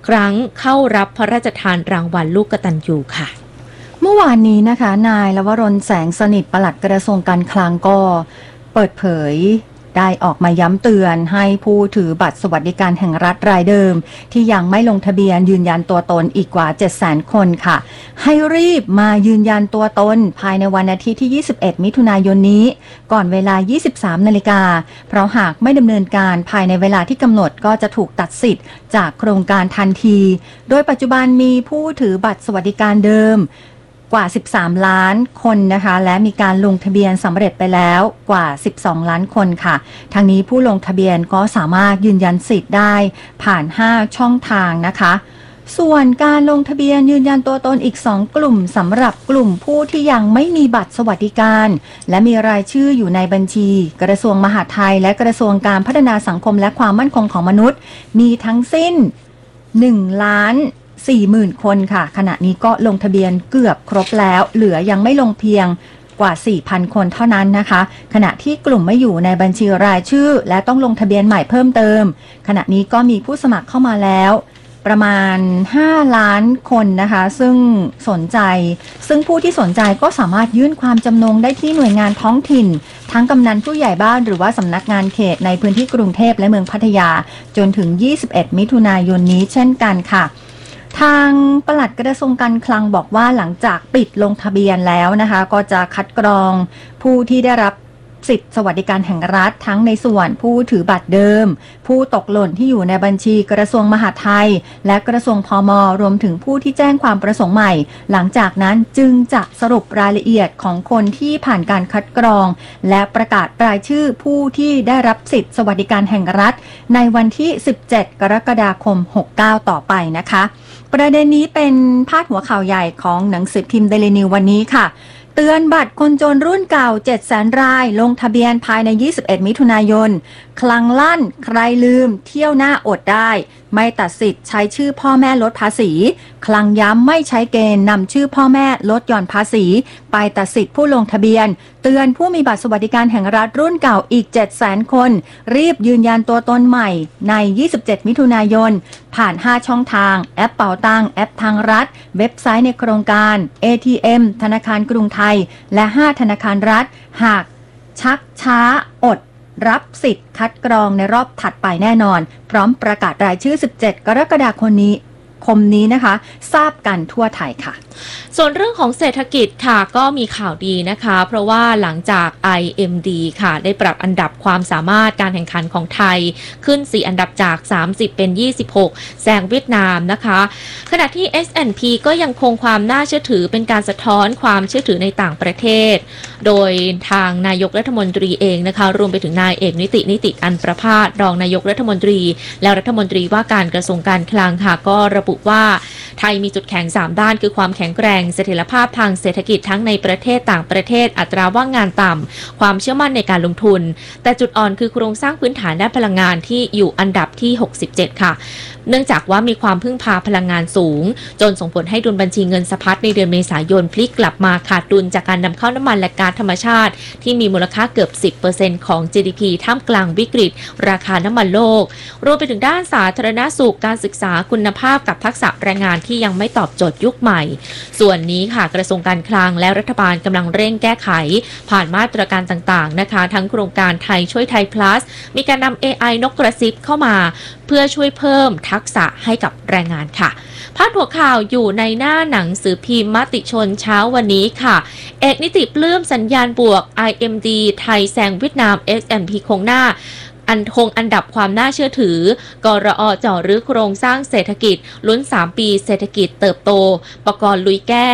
ครั้งเข้ารับพระราชทานรางวัลลูกกตัญญูค่ะเมื่อวานนี้นะคะนายลวรนแสงสนิทปลัดกระทรวงการคลังก็เปิดเผยได้ออกมาย้ำเตือนให้ผู้ถือบัตรสวัสดิการแห่งรัฐรายเดิมที่ยังไม่ลงทะเบียนยืนยันตัวตนอีกกว่า 700,000 คนค่ะให้รีบมายืนยันตัวตนภายในวันอาทิตย์ที่ 21 มิถุนายนนี้ก่อนเวลา 23 นาฬิกาเพราะหากไม่ดำเนินการภายในเวลาที่กำหนดก็จะถูกตัดสิทธิ์จากโครงการทันทีโดยปัจจุบันมีผู้ถือบัตรสวัสดิการเดิมกว่า 13 ล้านคนนะคะและมีการลงทะเบียนสำเร็จไปแล้วกว่า 12 ล้านคนค่ะทางนี้ผู้ลงทะเบียนก็สามารถยืนยันสิทธิ์ได้ผ่าน 5 ช่องทางนะคะส่วนการลงทะเบียนยืนยันตัวตนอีก 2 กลุ่มสำหรับกลุ่มผู้ที่ยังไม่มีบัตรสวัสดิการและมีรายชื่ออยู่ในบัญชีกระทรวงมหาดไทยและกระทรวงการพัฒนาสังคมและความมั่นคงของมนุษย์มีทั้งสิ้น 1,40,000 คนค่ะขณะนี้ก็ลงทะเบียนเกือบครบแล้วเหลือยังไม่ลงเพียงกว่า 4,000 คนเท่านั้นนะคะขณะที่กลุ่มไม่อยู่ในบัญชีรายชื่อและต้องลงทะเบียนใหม่เพิ่มเติมขณะนี้ก็มีผู้สมัครเข้ามาแล้วประมาณ5 ล้านคนนะคะซึ่งผู้ที่สนใจก็สามารถยื่นความจำนงได้ที่หน่วยงานท้องถิ่นทั้งกำนันผู้ใหญ่บ้านหรือว่าสำนักงานเขตในพื้นที่กรุงเทพและเมืองพัทยาจนถึง21 มิถุนายนนี้เช่นกันค่ะทางปลัดกระทรวงการคลังบอกว่าหลังจากปิดลงทะเบียนแล้วนะคะก็จะคัดกรองผู้ที่ได้รับสิทธิสวัสดิการแห่งรัฐทั้งในส่วนผู้ถือบัตรเดิมผู้ตกหล่นที่อยู่ในบัญชีกระทรวงมหาดไทยและกระทรวงพม.รวมถึงผู้ที่แจ้งความประสงค์ใหม่หลังจากนั้นจึงจะสรุปรายละเอียดของคนที่ผ่านการคัดกรองและประกาศรายชื่อผู้ที่ได้รับสิทธิสวัสดิการแห่งรัฐในวันที่17 กรกฎาคม 69 ต่อไปนะคะประเด็นนี้เป็นพาดหัวข่าวใหญ่ของหนังสือพิมพ์เดลินิววันนี้ค่ะเตือนบัตรคนจนรุ่นเก่า 700,000 รายลงทะเบียนภายใน21 มิถุนายนคลังลั่นใครลืมเที่ยวหน้าอดได้ไม่ตัดสิทธิ์ใช้ชื่อพ่อแม่ลดภาษีคลังย้ำไม่ใช้เกณฑ์นำชื่อพ่อแม่ลดหย่อนภาษีไปตัดสิทธิ์ผู้ลงทะเบียนเตือนผู้มีบัตรสวัสดิการแห่งรัฐรุ่นเก่าอีก 700,000 คนรีบยืนยันตัวตนใหม่ใน27 มิถุนายนผ่าน 5 ช่องทางแอปเป๋าตังแอปทางรัฐเว็บไซต์ในโครงการ ATM ธนาคารกรุงไทยและ 5 ธนาคารรัฐหากชักช้าอดรับสิทธิ์คัดกรองในรอบถัดไปแน่นอนพร้อมประกาศรายชื่อ17 กรกฎาคมนี้นะคะทราบกันทั่วไทยค่ะส่วนเรื่องของเศรษฐกิจค่ะก็มีข่าวดีนะคะเพราะว่าหลังจาก IMD ค่ะได้ปรับอันดับความสามารถการแข่งขันของไทยขึ้น4อันดับจาก30เป็น26แซงเวียดนามนะคะขณะที่ S&P ก็ยังคงความน่าเชื่อถือเป็นการสะท้อนความเชื่อถือในต่างประเทศโดยทางนายกรัฐมนตรีเองนะคะรวมไปถึงนายเอกนิติอันประภาสรองนายกรัฐมนตรีและรัฐมนตรีว่าการกระทรวงการคลังค่ะก็ระบุว่าไทยมีจุดแข็ง3ด้านคือความแข็งแกร่งเสถียรภาพทางเศรษฐกิจทั้งในประเทศต่างประเทศอัตราว่างงานต่ำความเชื่อมั่นในการลงทุนแต่จุดอ่อนคือโครงสร้างพื้นฐานด้านพลังงานที่อยู่อันดับที่67ค่ะเนื่องจากว่ามีความพึ่งพาพลังงานสูงจนส่งผลให้ดุลบัญชีเงินสะพัดในเดือนเมษายนพลิกกลับมาขาดดุลจากการนำเข้าน้ำมันและก๊าซธรรมชาติที่มีมูลค่าเกือบ 10% ของ GDP ท่ามกลางวิกฤตราคาน้ำมันโลกรวมไปถึงด้านสาธารณสุขการศึกษาคุณภาพกับทักษะแรงงานที่ยังไม่ตอบโจทย์ยุคใหม่ส่วนนี้ค่ะกระทรวงการคลังและรัฐบาลกำลังเร่งแก้ไขผ่านมาตรการต่างๆนะคะทั้งโครงการไทยช่วยไทย plus มีการนำ AI นกกระซิบเข้ามาเพื่อช่วยเพิ่มทักษะให้กับแรงงานค่ะพาดหัวข่าวอยู่ในหน้าหนังสือพิมพ์มติชนเช้าวันนี้ค่ะเอกนิติปลื้มสัญญาณบวก IMD ไทยแซงเวียดนาม S&P คงหน้าอันดับความน่าเชื่อถือกรอ.จ่อรื้อโครงสร้างเศรษฐกิจลุ้น3ปีเศรษฐกิจเติบโตปกรณ์ลุยแก้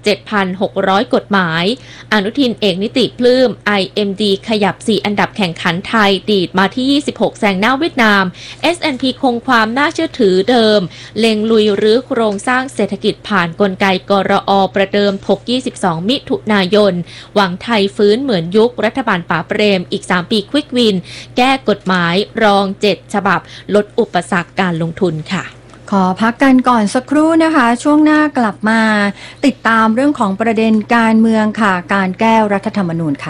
7,600 กฎหมายอนุทินเอกนิติปลื้ม IMD ขยับ4อันดับแข่งขันไทยดีดมาที่26แซงหน้าเวียดนาม S&P คงความน่าเชื่อถือเดิมเล็งลุยรื้อโครงสร้างเศรษฐกิจผ่านกลไกกรอ.ประเดิมถก22มิถุนายนหวังไทยฟื้นเหมือนยุครัฐบาลป๋าเปรมอีก3ปีควิกวินแก้กฎหมายรอง7ฉบับลดอุปสรรคการลงทุนค่ะขอพักกันก่อนสักครู่นะคะช่วงหน้ากลับมาติดตามเรื่องของประเด็นการเมืองค่ะการแก้รัฐธรรมนูญค่ะ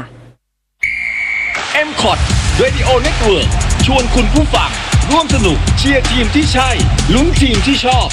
MCOT Radio Network ชวนคุณผู้ฟังร่วมสนุกเชียร์ทีมที่ใช่ลุ้นทีมที่ชอบ